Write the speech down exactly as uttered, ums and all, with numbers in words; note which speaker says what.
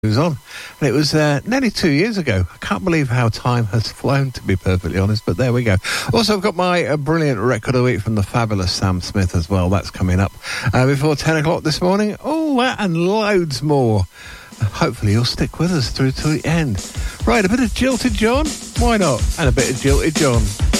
Speaker 1: was on, and it was uh, nearly two years ago. I can't believe how time has flown, to be perfectly honest, but there we go. Also, I've got my uh, brilliant record of the week from the fabulous Sam Smith as well. That's coming up uh, before ten o'clock this morning. Oh, that and loads more. Uh, hopefully you'll stick with us through to the end. Right, a bit of Jilted John? Why not? And a bit of Jilted John.